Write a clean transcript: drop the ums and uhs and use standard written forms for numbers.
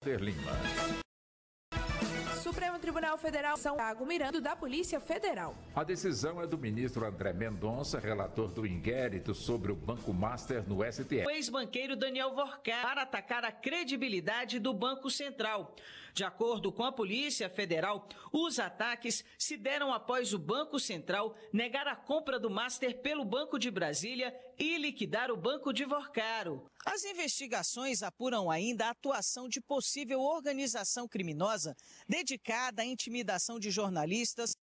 Lima. Supremo Tribunal Federal, São Thiago Miranda, da Polícia Federal. A decisão é do ministro André Mendonça, relator do inquérito sobre o Banco Master no STF. O ex-banqueiro Daniel Vorcar para atacar a credibilidade do Banco Central. De acordo com a Polícia Federal, os ataques se deram após o Banco Central negar a compra do Master pelo Banco de Brasília e liquidar o Banco de Vorcaro. As investigações apuram ainda a atuação de possível organização criminosa dedicada à intimidação de jornalistas